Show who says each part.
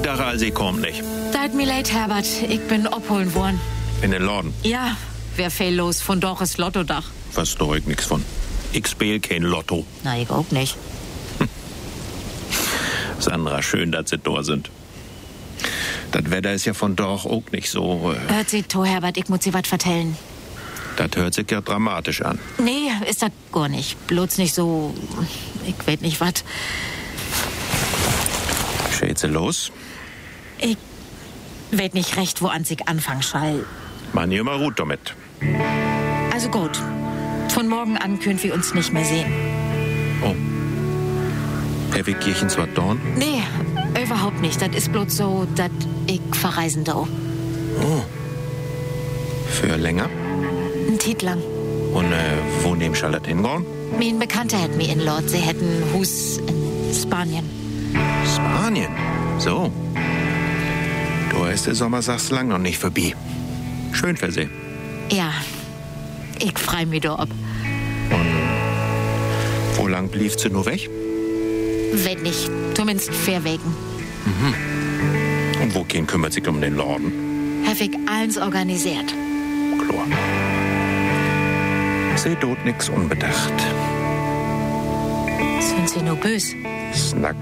Speaker 1: dachte, also ich komm nicht.
Speaker 2: Tut mir leid, Herbert. Ich bin abholen worden.
Speaker 1: In den Laden.
Speaker 2: Ja, wer fehl los von doch ist Lottodach.
Speaker 1: Versteh ich nix von. Ich spiel kein Lotto.
Speaker 2: Na, ich auch nicht.
Speaker 1: Sandra, schön, dass sie da sind. Das Wetter ist ja von doch auch nicht so.
Speaker 2: Hört sie to, Herbert, ich muss sie was vertellen.
Speaker 1: Das hört sich ja dramatisch an.
Speaker 2: Nee, ist das gar nicht. Bloß nicht so. Ich weiß nicht was.
Speaker 1: Schätze los?
Speaker 2: Ich weiß nicht recht, wo an sich anfangen schall.
Speaker 1: Man immer gut damit.
Speaker 2: Also gut. Von morgen an können wir uns nicht mehr sehen.
Speaker 1: Oh. Ewig Kirchens was dorn?
Speaker 2: Nee, überhaupt nicht. Das ist bloß so, dass ich verreisen da.
Speaker 1: Oh. Für länger?
Speaker 2: Ein Tiet lang.
Speaker 1: Und wo nehmen Charlotte hingehen?
Speaker 2: Mein Bekannter hat mir in Lord. Sie hätten Hus in Spanien.
Speaker 1: Spanien? So. Da ist der Sommer, sagst lang noch nicht vorbei. Schön für sie.
Speaker 2: Ja, ich freu mich da ab.
Speaker 1: Wo lang blieb sie nur weg?
Speaker 2: Wenn nicht, zumindest fair wegen.
Speaker 1: Und wo kein kümmert sich um den Laden?
Speaker 2: Hab ich alles organisiert.
Speaker 1: Klar. Sie tut nix unbedacht.
Speaker 2: Sind Sie nur bös?
Speaker 1: Snack